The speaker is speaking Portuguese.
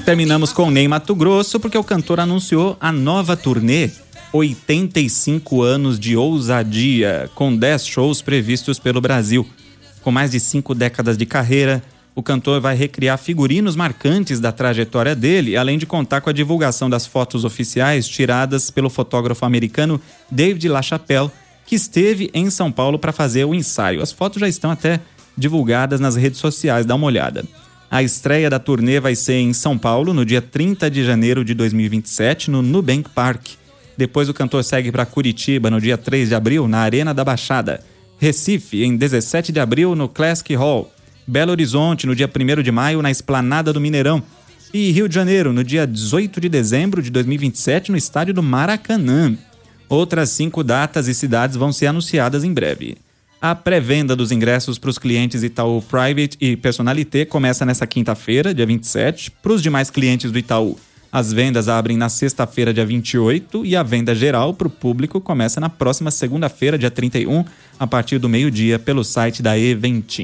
Terminamos com Ney Matogrosso porque o cantor anunciou a nova turnê 85 anos de ousadia, com 10 shows previstos pelo Brasil. Com mais de 5 décadas de carreira, o cantor vai recriar figurinos marcantes da trajetória dele, além de contar com a divulgação das fotos oficiais tiradas pelo fotógrafo americano David LaChapelle, que esteve em São Paulo para fazer o ensaio. As fotos já estão até divulgadas nas redes sociais, dá uma olhada. A estreia da turnê vai ser em São Paulo, no dia 30 de janeiro de 2027, no Nubank Park. Depois o cantor segue para Curitiba, no dia 3 de abril, na Arena da Baixada. Recife, em 17 de abril, no Classic Hall. Belo Horizonte, no dia 1º de maio, na Esplanada do Mineirão. E Rio de Janeiro, no dia 18 de dezembro de 2027, no estádio do Maracanã. Outras 5 datas e cidades vão ser anunciadas em breve. A pré-venda dos ingressos para os clientes Itaú Private e Personalité começa nesta quinta-feira, dia 27. Para os demais clientes do Itaú, as vendas abrem na sexta-feira, dia 28, e a venda geral para o público começa na próxima segunda-feira, dia 31, a partir do meio-dia, pelo site da Eventim.